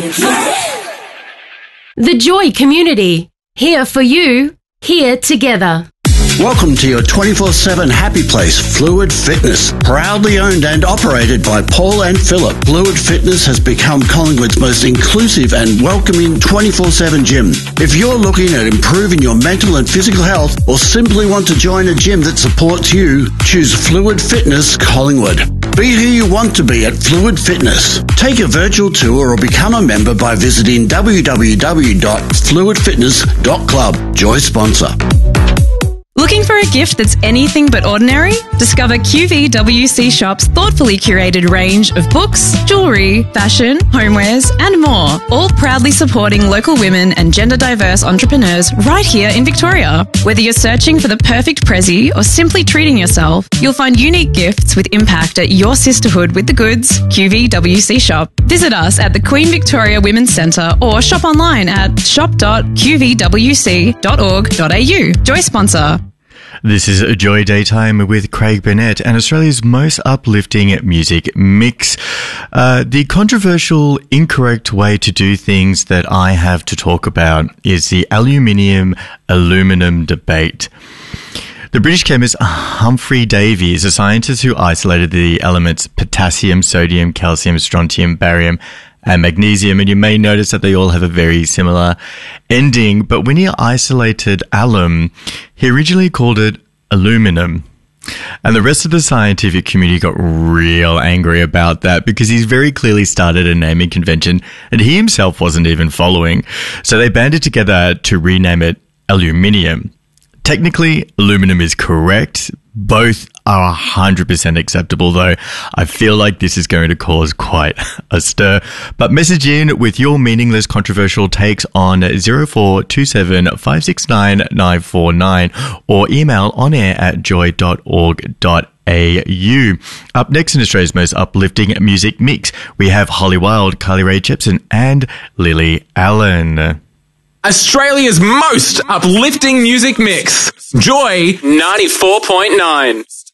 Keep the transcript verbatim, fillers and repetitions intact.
The Joy Community. Here for you, here together. Welcome to your twenty-four seven happy place, Fluid Fitness. Proudly owned and operated by Paul and Philip, Fluid Fitness has become Collingwood's most inclusive and welcoming twenty-four seven gym. If you're looking at improving your mental and physical health or simply want to join a gym that supports you, choose Fluid Fitness Collingwood. Be who you want to be at Fluid Fitness. Take a virtual tour or become a member by visiting w w w dot fluid fitness dot club. Joy sponsor. Looking for a gift that's anything but ordinary? Discover Q V W C Shop's thoughtfully curated range of books, jewellery, fashion, homewares and more, all proudly supporting local women and gender diverse entrepreneurs right here in Victoria. Whether you're searching for the perfect prezi or simply treating yourself, you'll find unique gifts with impact at your sisterhood with the goods, Q V W C Shop. Visit us at the Queen Victoria Women's Centre or shop online at shop dot q v w c dot org dot a u. Joy sponsor. This is Joy Daytime with Craig Burnett and Australia's most uplifting music mix. Uh, the controversial, incorrect way to do things that I have to talk about is the aluminium-aluminum debate. The British chemist Humphrey Davy is a scientist who isolated the elements potassium, sodium, calcium, strontium, barium, and magnesium, and you may notice that they all have a very similar ending, but when he isolated alum, he originally called it aluminum. And the rest of the scientific community got real angry about that because he's very clearly started a naming convention and he himself wasn't even following. So they banded together to rename it aluminium. Technically, aluminum is correct. Both are one hundred percent acceptable, though I feel like this is going to cause quite a stir. But message in with your meaningless, controversial takes on zero four two seven five six nine nine four nine or email on air at joy dot org dot a u. Up next in Australia's most uplifting music mix, we have Holly Wilde, Carly Rae Jepsen and Lily Allen. Australia's most uplifting music mix. Joy ninety-four point nine.